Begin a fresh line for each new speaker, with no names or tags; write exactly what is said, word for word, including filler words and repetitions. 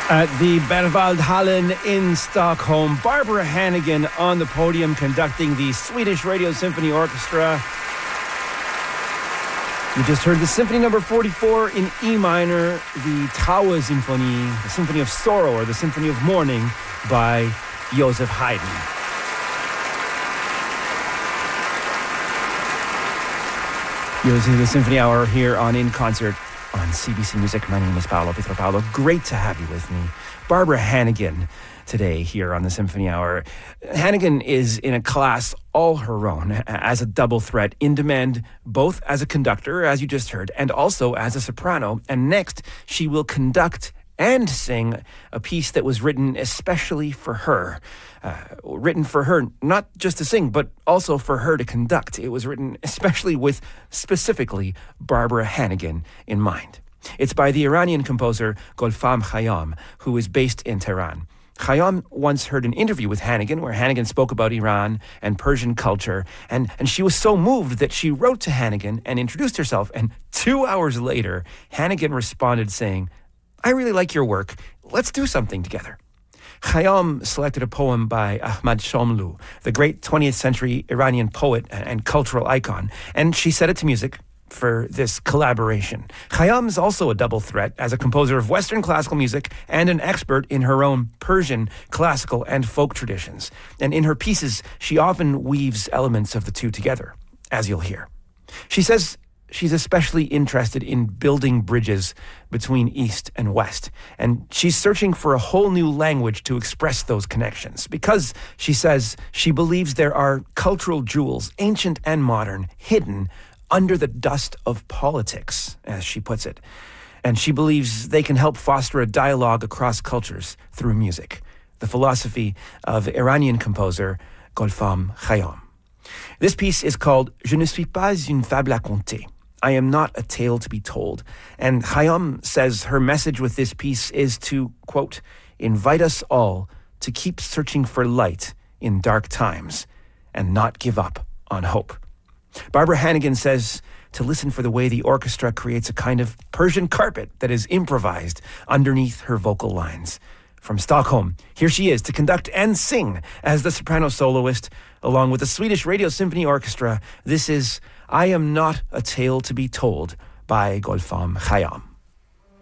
At the Berwaldhallen in Stockholm, Barbara Hannigan on the podium conducting the Swedish Radio Symphony Orchestra. You just heard the Symphony Number forty-four in E minor, the Trauersymphonie, the Symphony of Sorrow or the Symphony of Mourning by Joseph Haydn. You're listening to the Symphony Hour here on In Concert on C B C Music. My name is Paolo Pietropalo. Great to have you with me. Barbara Hannigan today here on the Symphony Hour. Hannigan is in a class all her own as a double threat, in demand both as a conductor, as you just heard, and also as a soprano. And next, she will conduct and sing a piece that was written especially for her. Uh, written for her, not just to sing, but also for her to conduct. It was written especially with, specifically, Barbara Hannigan in mind. It's by the Iranian composer Gulfam Khayyam, who is based in Tehran. Khayyam once heard an interview with Hannigan where Hannigan spoke about Iran and Persian culture, and, and she was so moved that she wrote to Hannigan and introduced herself, and two hours later, Hannigan responded saying, "I really like your work. Let's do something together." Khayyam selected a poem by Ahmad Shomlu, the great twentieth century Iranian poet and cultural icon, and she set it to music for this collaboration. Khayyam is also a double threat as a composer of Western classical music and an expert in her own Persian classical and folk traditions. And in her pieces, she often weaves elements of the two together, as you'll hear. She says she's especially interested in building bridges between East and West. And she's searching for a whole new language to express those connections because, she says, she believes there are cultural jewels, ancient and modern, hidden under the dust of politics, as she puts it. And she believes they can help foster a dialogue across cultures through music. The philosophy of Iranian composer Gulfam Khayyam. This piece is called Je ne suis pas une fable à conter. I am not a tale to be told. And Khayyam says her message with this piece is to, quote, invite us all to keep searching for light in dark times and not give up on hope. Barbara Hannigan says to listen for the way the orchestra creates a kind of Persian carpet that is improvised underneath her vocal lines. From Stockholm, here she is to conduct and sing as the soprano soloist, along with the Swedish Radio Symphony Orchestra. This is I Am Not a Tale to be Told by Gulfam Khayyam.